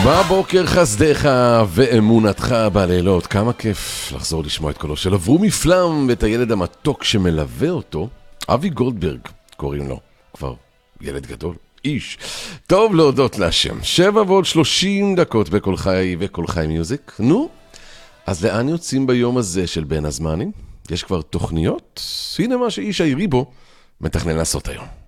בבוקר חסדך ואמונתך בלילות. כמה כיף לחזור לשמוע את קולו של אברום מפלם ואת הילד המתוק שמלווה אותו. אבי גולדברג קוראים לו, כבר ילד גדול, איש. טוב להודות להשם. 7:30 בכל חי וכל חי מיוזיק. נו, אז לאן יוצאים ביום הזה של בין הזמנים? יש כבר תוכניות? הנה מה שאיש העירי בו מתכנן לעשות היום.